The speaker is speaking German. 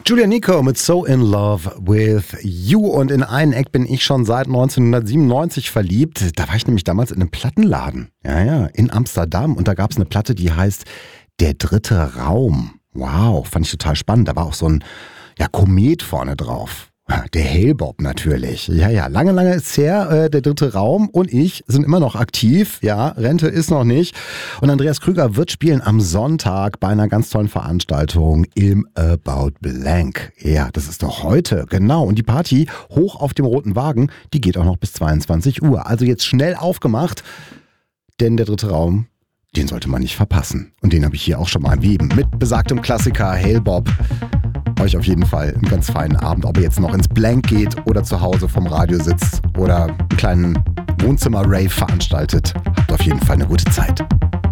Julia Nico mit So in Love with You. Und in einen Eck bin ich schon seit 1997 verliebt. Da war ich nämlich damals in einem Plattenladen. Ja, in Amsterdam. Und da gab es eine Platte, die heißt Der dritte Raum. Wow, fand ich total spannend. Da war auch so ein Komet vorne drauf. Der Hale-Bopp natürlich. Ja, lange ist es her. Der dritte Raum und ich sind immer noch aktiv. Ja, Rente ist noch nicht. Und Andreas Krüger wird spielen am Sonntag bei einer ganz tollen Veranstaltung im About Blank. Ja, das ist doch heute, genau. Und die Party hoch auf dem roten Wagen, die geht auch noch bis 22 Uhr. Also jetzt schnell aufgemacht, denn der dritte Raum, den sollte man nicht verpassen. Und den habe ich hier auch schon mal erwähnt. Mit besagtem Klassiker Hale-Bopp. Euch auf jeden Fall einen ganz feinen Abend, ob ihr jetzt noch ins Blank geht oder zu Hause vom Radio sitzt oder einen kleinen Wohnzimmer-Rave veranstaltet. Habt auf jeden Fall eine gute Zeit.